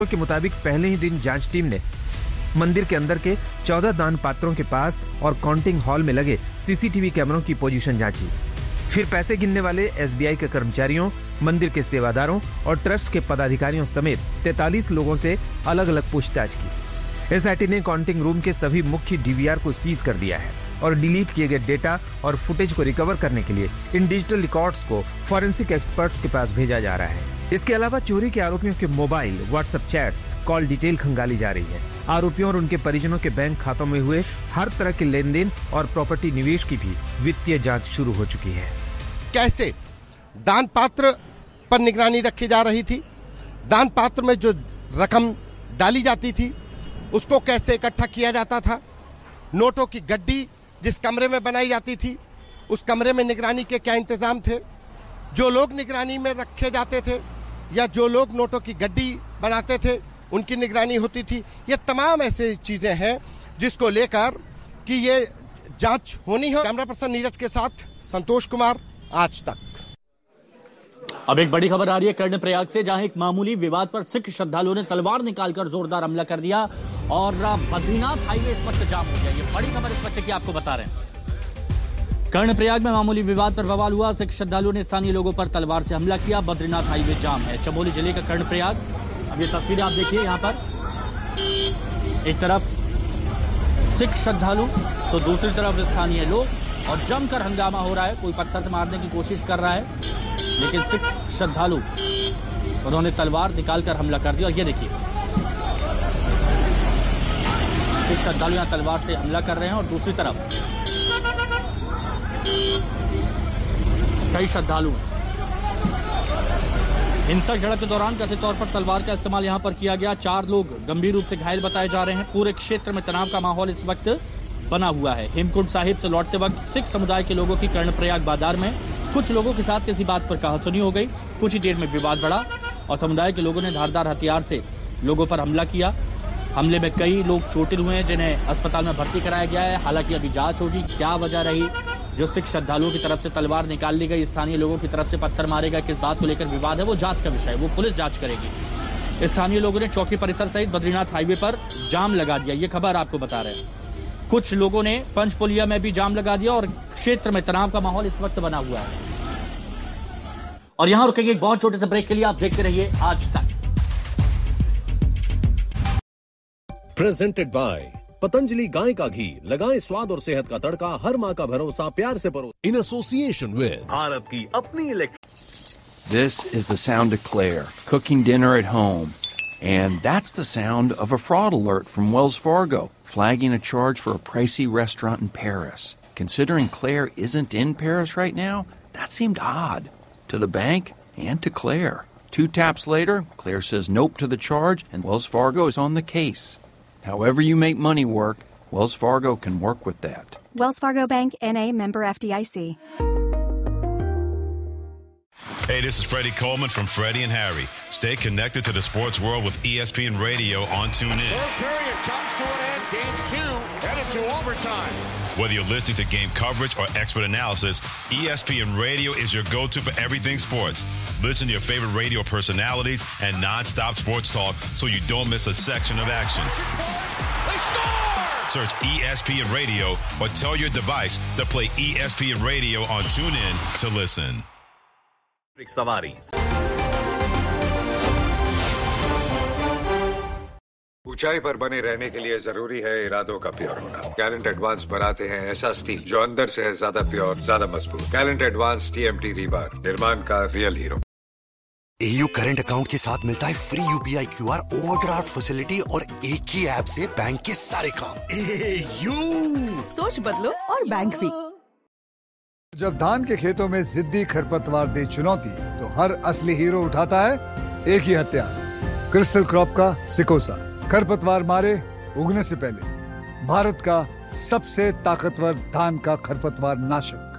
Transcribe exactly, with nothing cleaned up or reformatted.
के मुताबिक पहले ही दिन जांच टीम ने मंदिर के अंदर के चौदह दान पात्रों के पास और काउंटिंग हॉल में लगे सीसीटीवी कैमरों की पोजीशन जांची। फिर पैसे गिनने वाले एसबीआई के कर्मचारियों, मंदिर के सेवादारों और ट्रस्ट के पदाधिकारियों समेत तैंतालीस लोगों से अलग अलग पूछताछ की। एसआईटी ने काउंटिंग रूम के सभी मुख्य डीवीआर को सीज कर दिया है और डिलीट किए गए डेटा और फुटेज को रिकवर करने के लिए इन डिजिटल रिकॉर्ड्स को फॉरेंसिक एक्सपर्ट्स के पास भेजा जा रहा है। इसके अलावा चोरी के आरोपियों के mobile, WhatsApp chats, call detail खंगाली जा रही है। आरोपियों और उनके परिजनों के बैंक खातों में हुए हर तरह के लेन देन और प्रॉपर्टी निवेश की भी वित्तीय जांच शुरू हो चुकी है। कैसे दान पात्र पर निगरानी रखी जा रही थी, दान पात्र में जो रकम डाली जाती थी उसको कैसे इकट्ठा किया जाता था, नोटों की गड्डी जिस कमरे में बनाई जाती थी उस कमरे में निगरानी के क्या इंतजाम थे, जो लोग निगरानी में रखे जाते थे या जो लोग नोटों की गड्डी बनाते थे उनकी निगरानी होती थी। ये तमाम ऐसे चीजें हैं जिसको लेकर कि ये जांच होनी है। कैमरा पर्सन नीरज के साथ संतोष कुमार, आज तक। अब एक बड़ी खबर आ रही है कर्णप्रयाग से, जहां एक मामूली विवाद पर सिख श्रद्धालुओं ने तलवार निकालकर जोरदार हमला कर दिया और बद्रीनाथ हाईवे इस वक्त जाम हो गया। ये बड़ी खबर इस वक्त की आपको बता रहे हैं। कर्णप्रयाग में मामूली विवाद पर बवाल हुआ। सिख श्रद्धालुओं ने स्थानीय लोगों पर तलवार से हमला किया। बद्रीनाथ हाईवे जाम है। चमोली जिले का कर्णप्रयाग। अब ये तस्वीरें आप देखिए, यहाँ पर एक तरफ सिख श्रद्धालु तो दूसरी तरफ स्थानीय लोग और जमकर हंगामा हो रहा है। कोई पत्थर से मारने की कोशिश कर रहा है लेकिन सिख श्रद्धालु उन्होंने तलवार निकालकर हमला कर दिया। और ये देखिए सिख श्रद्धालु यहां तलवार से हमला कर रहे हैं और दूसरी तरफ कई श्रद्धालु हिंसक झड़प के दौरान कथित तौर पर तलवार का इस्तेमाल यहां पर किया गया। चार लोग गंभीर रूप से घायल बताए जा रहे हैं। पूरे क्षेत्र में तनाव का माहौल इस वक्त बना हुआ है। हेमकुंड साहिब से लौटते वक्त सिख समुदाय के लोगों की कर्णप्रयाग बाजार में कुछ लोगों के साथ किसी बात पर कहासुनी हो गई। कुछ ही देर में विवाद बढ़ा और समुदाय के लोगों ने धारदार हथियार से लोगों पर हमला किया। हमले में कई लोग चोटिल हुए हैं जिन्हें अस्पताल में भर्ती कराया गया है। हालांकि अभी जांच होगी क्या वजह रही जो सिख श्रद्धालुओं की तरफ से तलवार निकाल ली गई, स्थानीय लोगों की तरफ से पत्थर मारे गए, किस बात को लेकर विवाद है वो जांच का विषय है, वो पुलिस जांच करेगी। स्थानीय लोगों ने चौकी परिसर सहित बद्रीनाथ हाईवे पर जाम लगा दिया। ये खबर आपको बता रहे हैं। कुछ लोगों ने पंचपुलिया में भी जाम लगा दिया और क्षेत्र में तनाव का माहौल इस वक्त बना हुआ है। और यहां रुकेंगे एक बहुत छोटे से ब्रेक के लिए। आप देखते रहिए आज तक। प्रेजेंटेड बाय पतंजलि गाय का घी, लगाएं स्वाद और सेहत का तड़का, हर माँ का भरोसा, प्यार से परो। इन एसोसिएशन विद भारत की अपनी electric. This is the sound of Claire cooking dinner at home. And that's the sound of a fraud alert from Wells Fargo, flagging a charge for a pricey restaurant in Paris. Considering Claire isn't in Paris right now, that seemed odd to the bank and to Claire. Two taps later, Claire says nope to the charge and Wells Fargo is on the case. However you make money work, Wells Fargo can work with that. Wells Fargo Bank, N A, member F D I C. Hey, this is Freddie Coleman from Freddie and Harry. Stay connected to the sports world with E S P N Radio on TuneIn. Third period comes to an end. Game two headed to overtime. Whether you're listening to game coverage or expert analysis, E S P N Radio is your go-to for everything sports. Listen to your favorite radio personalities and non-stop sports talk so you don't miss a section of action. They score! Search E S P N Radio or tell your device to play E S P N Radio on TuneIn to listen. सवारी ऊंचाई पर बने रहने के लिए जरूरी है इरादों का प्योर होना। गैलेंट एडवांस बनाते हैं ऐसा स्टील जो अंदर से है ज्यादा प्योर, ज्यादा मजबूत। गैलेंट एडवांस टीएमटी रीबार, निर्माण का real hero. AU current account के साथ मिलता है free UPI QR, overdraft facility और एक ही ऐप से बैंक के सारे काम। एयू सोच बदलो और बैंक भी। जब धान के खेतों में जिद्दी खरपतवार दे चुनौती तो हर असली हीरो उठाता है एक ही हथियार, क्रिस्टल क्रॉप का सिकोसा। खरपतवार मारे उगने से पहले भारत का सबसे ताकतवर धान का खरपतवार नाशक।